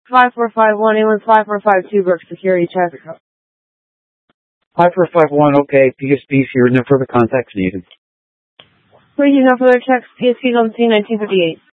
5451-815-452, Brook Security Traffic Hub. 5451, okay, PSP here, no further contacts needed. Please do no further checks, PSP on scene 1958.